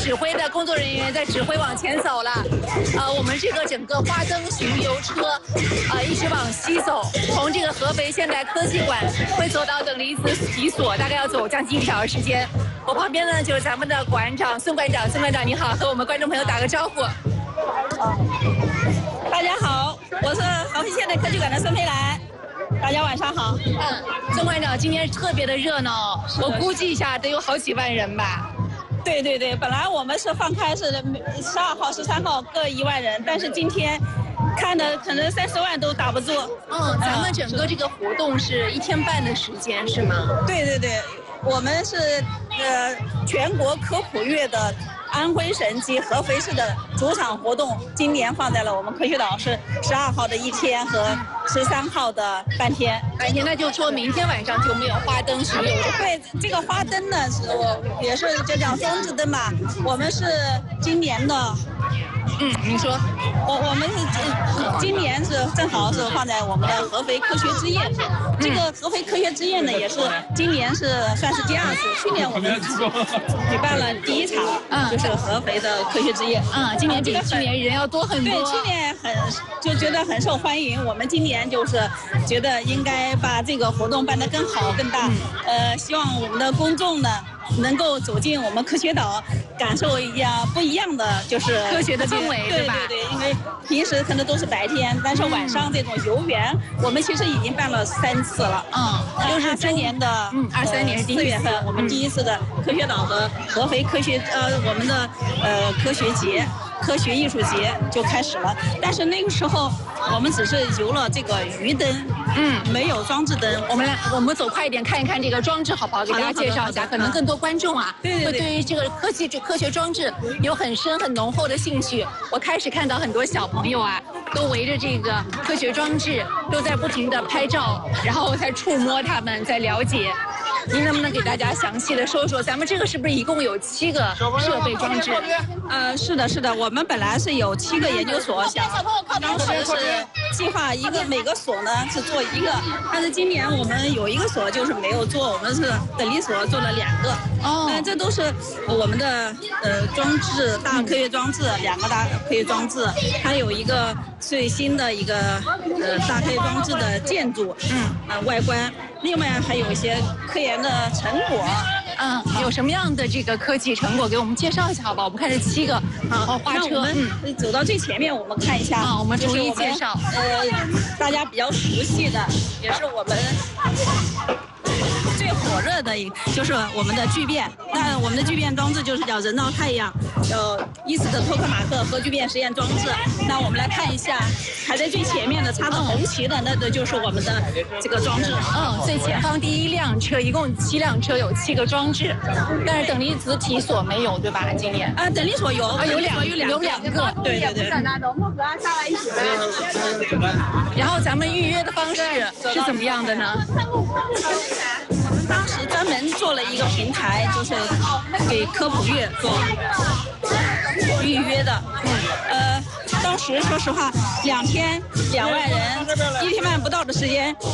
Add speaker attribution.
Speaker 1: 指挥的工作人员在指挥往前走了。我们这个整个花灯巡游车一直往西走，从这个合肥现代科技馆会走到等离子体所，大概要走将近1小时时间。我旁边呢就是咱们的馆长孙馆长，孙馆长你好，和我们观众朋友打个招呼。
Speaker 2: 大家好，我是合肥现代科技馆的孙培兰。大家晚上好。
Speaker 1: 孙馆长，今天特别的热闹，我估计一下得有好几万人吧。
Speaker 2: 对对对，本来我们是放开是12号、13号各1万人，但是今天看的可能30万都打不住。
Speaker 1: 咱们整个这个活动是1天半的时间是吗？
Speaker 2: 对对对，我们是全国科普月的安徽省及合肥市的主场活动，今年放在了我们科学岛，是12号的1天和13号的半天。
Speaker 1: 半天，那就说明天晚上就没有花灯巡游。
Speaker 2: 对，这个花灯呢也是就讲装置灯嘛，我们是今年的。
Speaker 1: 你说，
Speaker 2: 我们是今年是正好是放在我们的合肥科学之夜。这个合肥科学之夜呢，也是今年是算是第2次。去年我们举办了第1场，就是合肥的科学之夜。
Speaker 1: 今年比去年人要多很多。
Speaker 2: 对，去年就觉得很受欢迎。我们今年就是觉得应该把这个活动办得更好更大。希望我们的公众呢能够走进我们科学岛，感受一下不一样的就是
Speaker 1: 科学的氛围，
Speaker 2: 对吧？对，因为平时可能都是白天，但是晚上这种游园，我们其实已经办了3次了。就是23年的
Speaker 1: 23年
Speaker 2: 4月份，我们第1次的科学岛和合肥科学我们的科学节。科学艺术节就开始了，但是那个时候我们只是游了这个鱼灯，没有装置灯。
Speaker 1: 我们走快一点看一看这个装置好不好？给大家介绍一下，可能更多观众会对于这个科学装置有很深很浓厚的兴趣。我开始看到很多小朋友都围着这个科学装置，都在不停的拍照，然后在触摸它们，在了解。您能不能给大家详细的说说，咱们这个是不是一共有7个设备装置？
Speaker 2: 是的，是的，我们本来是有7个研究所，当时是计划每个所呢是做1个，但是今年我们有1个所就是没有做，我们是等离所做了2个。这都是我们的装置，大科学装置，2个大科学装置，还有一个最新的一个大科学装置的建筑，外观。另外还有一些科研的成果。
Speaker 1: 有什么样的这个科技成果给我们介绍一下好吧？我们看这7个花车。
Speaker 2: 我们走到最前面，我们看一下。
Speaker 1: 我们逐一介绍。
Speaker 2: 大家比较熟悉的，也是我们最火热的就是我们的聚变。那我们的聚变装置就是叫人造太阳，叫伊斯特托克马克核聚变实验装置。那我们来看一下，排在最前面的插着红旗的，那就是我们的这个装置。
Speaker 1: 最前方第1辆车，一共7辆车，有7个装置，但是等离子体所没有，对吧？今年
Speaker 2: 等离所有
Speaker 1: 有两个，对。然后咱们预约的方式是怎么样的呢？
Speaker 2: 我们当时专门做了一个平台，就是给科普月做预约的。当时说实话，2天2万人，1天半不到的时间。